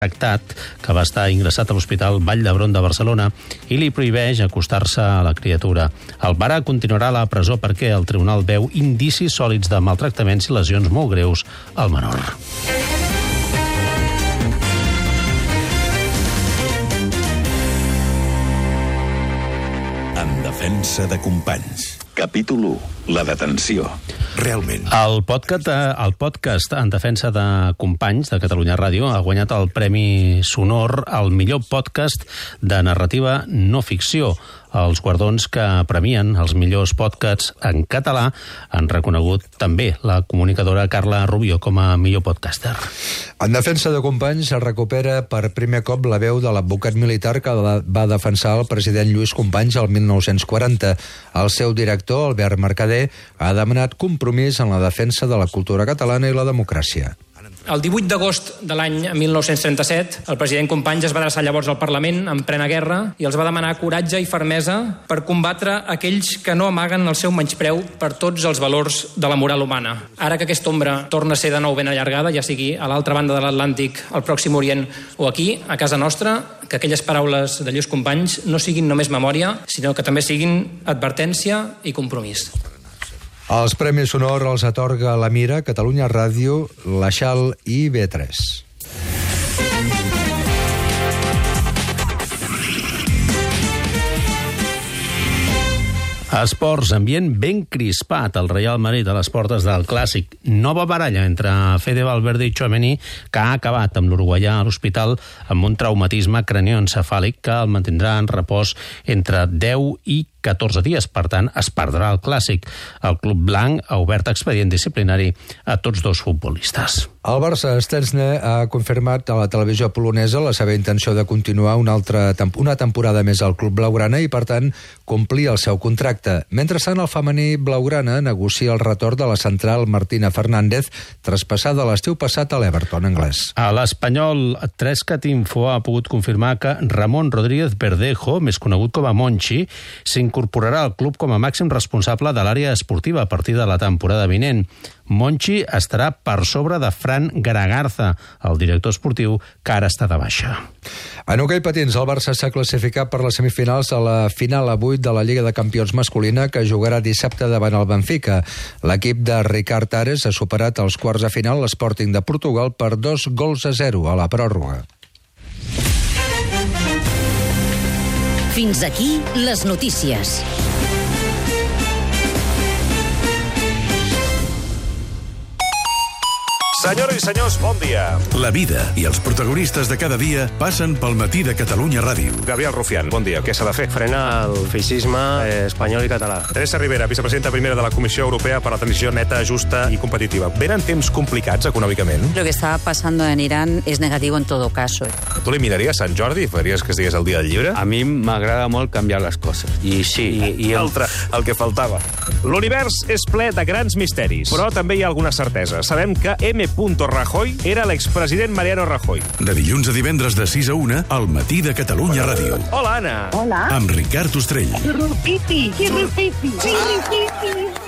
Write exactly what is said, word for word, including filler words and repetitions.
tractat que va estar ingressat a l'Hospital Vall d'Hebron de Barcelona i li prohibeix acostar-se a la criatura. El pare continuarà a la presó perquè el tribunal veu indicis sòlids de maltractaments i lesions molt greus al menor. En defensa de companys. Capítol u. La detenció. Realment. El podcast, el podcast en defensa de companys de Catalunya Ràdio ha guanyat el Premi Sonor al millor podcast de narrativa no ficció. Els guardons que premien els millors podcasts en català han reconegut també la comunicadora Carla Rubio com a millor podcaster. En defensa de companys es recupera per primer cop la veu de l'advocat militar que va defensar el president Lluís Companys el mil nou-cents quaranta. El seu director, Albert Mercader, ha demanat compromís en la defensa de la cultura catalana i la democràcia. El divuit d'agost de l'any mil nou-cents trenta-set, el president Companys es va adreçar llavors al Parlament en plena guerra i els va demanar coratge i fermesa per combatre aquells que no amaguen el seu menyspreu per tots els valors de la moral humana. Ara que aquesta ombra torna a ser de nou ben allargada, ja sigui a l'altra banda de l'Atlàntic, al Pròxim Orient o aquí, a casa nostra, que aquelles paraules de Lluís Companys no siguin només memòria, sinó que també siguin advertència i compromís. Els Premis Sonor els atorga la Mira, Catalunya Ràdio, la Xal i B tres. Esports, ambient ben crispat al Real Madrid a les portes del Clàssic. Nova baralla entre Fede Valverde i Tchouaméni que ha acabat amb l'uruguaià a l'hospital amb un traumatisme cranioencefàlic que el mantindrà en repòs entre deu i catorze dies. Per tant, es perdrà el Clàssic. El club blanc ha obert expedient disciplinari a tots dos futbolistes. El Barça Stensne ha confirmat a la televisió polonesa la seva intenció de continuar una altra una temporada més al club blaugrana i, per tant, complir el seu contracte. Mentrestant, el femení blaugrana negocia el retorn de la central Martina Fernández, traspassada l'estiu passat a l'Everton anglès. A l'Espanyol, Trescat Info ha pogut confirmar que Ramon Rodríguez Verdejo, més conegut com a Monchi, s'incorporarà al club com a màxim responsable de l'àrea esportiva a partir de la temporada vinent. Monchi estarà per sobre de Fran Garagarza, el director esportiu, que ara està de baixa. En hoquei patins, el Barça s'ha classificat per les semifinals a la final a vuit de la Lliga de Campions masculina que jugarà dissabte davant el Benfica. L'equip de Ricard Ares ha superat als quarts de final l'Sporting de Portugal per dos gols a zero a la pròrroga. Fins aquí les notícies. Senyores i senyors, bon dia. La vida i els protagonistes de cada dia passen pel matí de Catalunya Ràdio. Gabriel Rufián, bon dia. Què s'ha de fer? Frena el feixisme espanyol i català. Teresa Rivera, vicepresidenta primera de la Comissió Europea per a la Transició Neta, Justa i Competitiva. Venen temps complicats econòmicament? Lo que está pasando en Irán es negativo en todo caso. Tu li miraries Sant Jordi i faries que estigués el dia del llibre? A mi m'agrada molt canviar les coses. I sí, i, i el... Altre, el que faltava. L'univers és ple de grans misteris, però també hi ha alguna certesa. Sabem que M. Rajoy era l'expresident Mariano Rajoy. De dilluns a divendres de sis a una, al matí de Catalunya Ràdio. Hola, Anna. Hola. Amb Ricard Ostrell. Xirripipi, xirripipi, xirripipi.